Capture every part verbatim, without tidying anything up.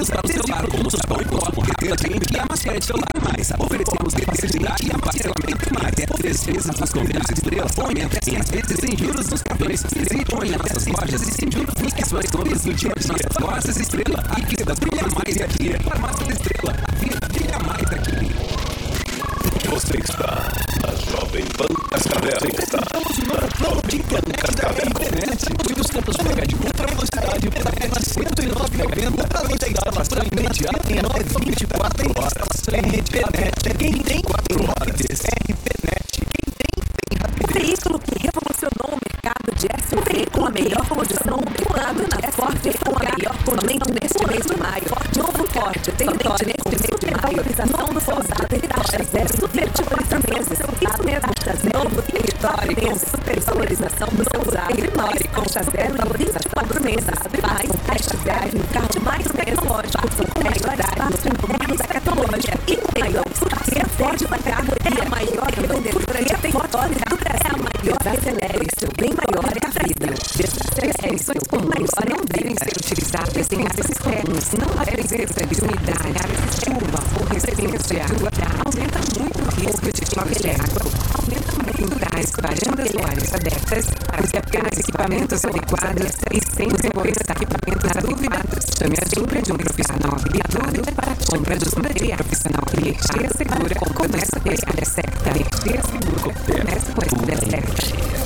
produtos para o celular, como Sujão e Pó, detergente e a mascara de celular mais. Oferecemos detergente e amassaramento mais. É três vezes nos convênios estrelas ou em até seis vezes sem juros nos cartões. Visite uma em nossas lojas e sem juros nos questões todas do dia a dia. Farmácias Estrela, a vida brilha mais aqui. Farmácias Estrela, a vida brilha mais aqui. Você está na Jovem Pan Cascavel. Estamos no novo plano de internet da internet. Muitos campos mega de ultra velocidade por apenas cento e nove reais e noventa centavos. Além da instalação imediata em até vinte e quatro horas. RPNet, quem tem quatro horas. RPNet, quem tem tem rapidez. O veículo que revolucionou o mercado de S U V com a melhor condição do ano na Ford com a melhor condição neste mês de maio. Novo Ford tem somente neste mês de maio. Valorização do seu usado e taxa zero super de quatro meses. Isso mesmo, novo território com super valorização do seu usado. Ignore concha zero valoriza de quatro meses. Mais taxa zero no carro mais tecnológico. Com mais barato, com menos tecnologia. E maior porque Ford da carro é a maior revendedora de automóveis do Brasil. É a maior acelere seu bem maior é a vida. Essas comuns não devem ser utilizadas em áreas externas. Não devem ser de umidade, chuva ou residencial. Aumenta muito o risco de choque de água. Aumenta muito gás, varandas e áreas abertas. Use apenas equipamentos adequados e sem desenvolver equipamentos adequados. Chame a ajuda de um profissional habilitado para a compra dos materiais profissional. Energia segura. Começa com a escolha certa. Energia segura. Começa com a escolha certa.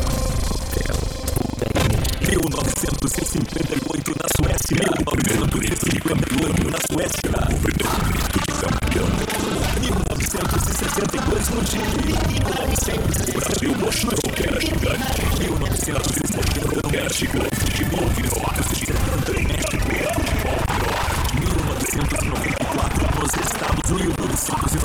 mil novecentos e cinquenta e oito na Suécia. mil novecentos e cinquenta e oito na Suécia. O primeiro grito de campeão. mil novecentos e sessenta e dois no Chile. mil e novecentos o Brasil mostrou que era gigante. mil novecentos e setenta que era gigante. De mil novecentos e setenta neste ano. mil novecentos e noventa e quatro nos Estados Unidos.